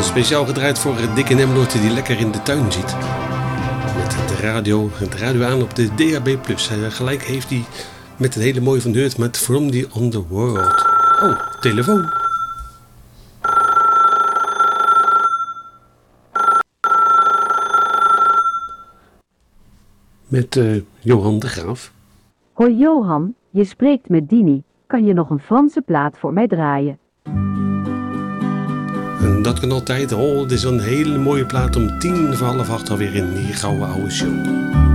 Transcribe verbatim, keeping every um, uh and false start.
Speciaal gedraaid voor Dick en Emmeloord die lekker in de tuin zit. Met de radio, het radio aan op de D A B plus. En gelijk heeft hij met een hele mooie van Hurt met From the Underworld. Oh, telefoon. Met uh, Johan de Graaf. Hoi Johan, je spreekt met Dini. Kan je nog een Franse plaat voor mij draaien? En dat kan altijd. Oh, dit is een hele mooie plaat om tien voor half acht alweer in die gouden oude show.